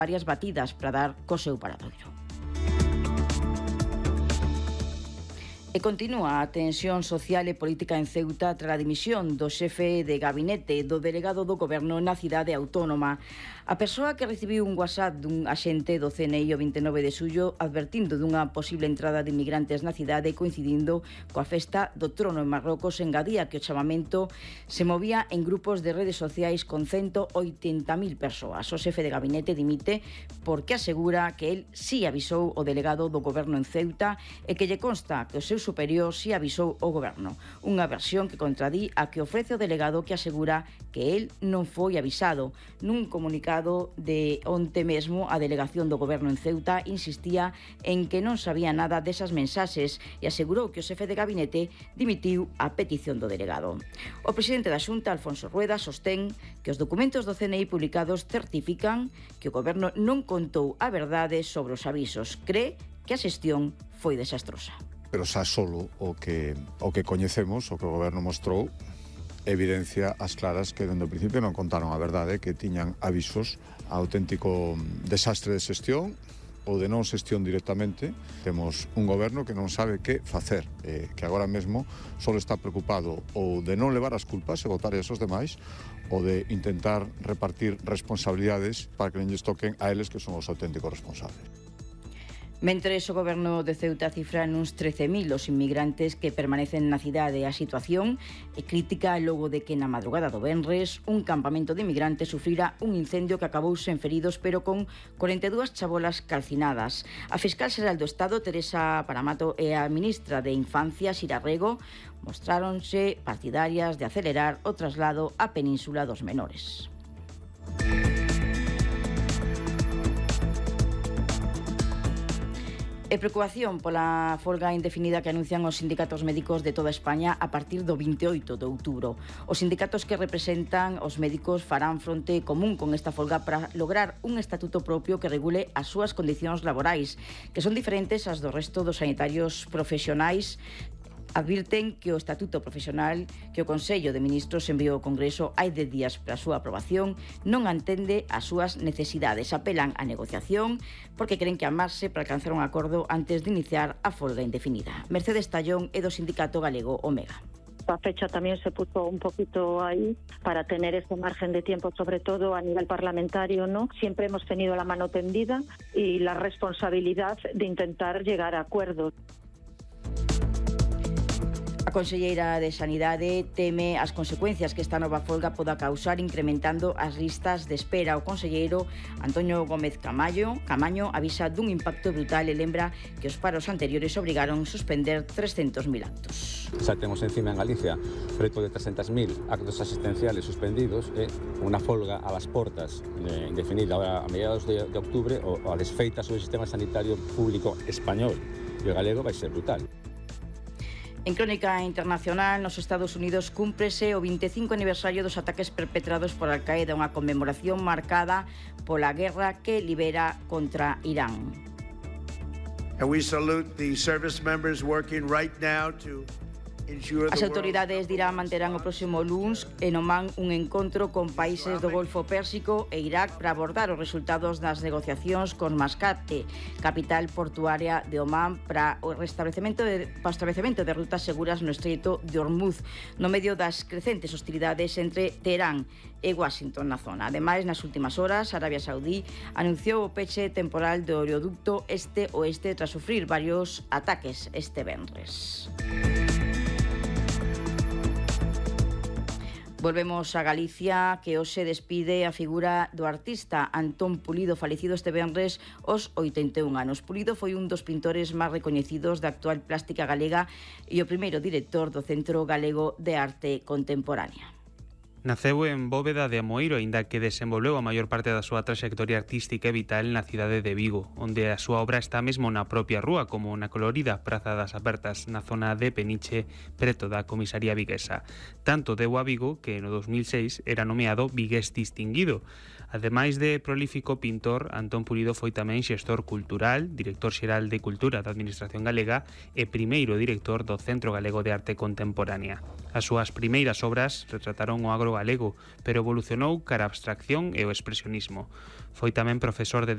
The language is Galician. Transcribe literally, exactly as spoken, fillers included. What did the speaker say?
varias batidas para dar co seu paradoiro. E continúa a tensión social e política en Ceuta tras a dimisión do xefe de gabinete do delegado do goberno na cidade autónoma. A persoa que recibiu un WhatsApp dun axente do C N I o vinte e nove de xullo advertindo dunha posible entrada de inmigrantes na cidade coincidindo coa festa do trono en Marrocos engadía que o chamamento se movía en grupos de redes sociais con ciento oitenta mil persoas. O xefe de gabinete dimite porque asegura que el sí avisou o delegado do goberno en Ceuta e que lle consta que o seu superior si avisou o goberno. Unha versión que contradí a que ofrece o delegado que asegura que el non foi avisado. Nun comunicado de onte mesmo, a delegación do goberno en Ceuta insistía en que non sabía nada desas mensaxes e asegurou que o xefe de gabinete dimitiu a petición do delegado. O presidente da Xunta, Alfonso Rueda, sostén que os documentos do C N I publicados certifican que o goberno non contou a verdade sobre os avisos. Cree que a xestión foi desastrosa. Pero xa solo o que, o que coñecemos, o que o goberno mostrou, evidencia as claras que dende o principio non contaron a verdade, que tiñan avisos a auténtico desastre de xestión ou de non xestión directamente. Temos un goberno que non sabe que facer, eh, que agora mesmo só está preocupado ou de non levar as culpas e botar esos demais, ou de intentar repartir responsabilidades para que non lles toquen a eles que son os auténticos responsables. Mentres o goberno de Ceuta cifra nuns trece mil os inmigrantes que permanecen na cidade, a situación é crítica logo de que na madrugada do venres un campamento de inmigrantes sufrira un incendio que acabou sen feridos pero con corenta e dúas chabolas calcinadas. A fiscal xeral do Estado, Teresa Paramato, e a ministra de Infancia, Sira Rego, mostráronse partidarias de acelerar o traslado á península dos menores. E preocupación pola folga indefinida que anuncian os sindicatos médicos de toda España a partir do vinte e oito de outubro. Os sindicatos que representan os médicos farán fronte común con esta folga para lograr un estatuto propio que regule as súas condicións laborais, que son diferentes ás do resto dos sanitarios profesionais. Advirten que o Estatuto Profesional que o Consello de Ministros enviou ao Congreso hai dez días para a súa aprobación non atende ás súas necesidades. Apelan á negociación porque creen que amarse para alcanzar un acordo antes de iniciar a folga indefinida. Mercedes Tallón é do sindicato galego Omega. La fecha también se puso un poquito ahí para tener ese margen de tiempo, sobre todo a nivel parlamentario, ¿no? Siempre hemos tenido la mano tendida y la responsabilidad de intentar llegar a acuerdos. A conselleira de Sanidade teme as consecuencias que esta nova folga poda causar incrementando as listas de espera. O conselleiro Antonio Gómez Camaño, Camaño avisa dun impacto brutal e lembra que os paros anteriores obrigaron suspender trescentos mil actos. Xa temos encima en Galicia preto de trescentos mil actos asistenciales suspendidos e unha folga a las portas eh, indefinida a mediados de, de octubre o a desfeitas do sistema sanitario público español e o galego vai ser brutal. En crónica internacional, nos Estados Unidos cúmprese o vinte e cinco aniversario dos ataques perpetrados por Al-Qaeda, unha conmemoración marcada pola guerra que libera contra Irán. And we salute the service members working right now to As autoridades de Irán manterán o próximo luns en Omán un encontro con países do Golfo Pérsico e Irak para abordar os resultados das negociacións con Mascate, capital portuaria de Omán, para o restablecemento de, para o establecemento de rutas seguras no estreito de Hormuz, no medio das crecentes hostilidades entre Teherán e Washington na zona. Ademais, nas últimas horas, Arabia Saudí anunciou o peche temporal do oleoducto este-oeste tras sufrir varios ataques este venres. Volvemos a Galicia, que hoxe despide a figura do artista Antón Pulido, falecido este venres aos oitenta e un anos. Pulido foi un dos pintores máis recoñecidos da actual plástica galega e o primeiro director do Centro Galego de Arte Contemporánea. Naceu en Bóveda de Amoeiro, aínda que desenvolveu a maior parte da súa traxectoria artística e vital na cidade de Vigo, onde a súa obra está mesmo na propia rúa, como na colorida Praza das Abertas, na zona de Peniche, preto da comisaría viguesa. Tanto deu a Vigo que no dos mil seis era nomeado vigués distinguido. Ademais de prolífico pintor, Antón Pulido foi tamén xestor cultural, director xeral de Cultura da Administración Galega e primeiro director do Centro Galego de Arte Contemporánea. As súas primeiras obras retrataron o agro galego, pero evolucionou cara a abstracción e o expresionismo. Foi tamén profesor de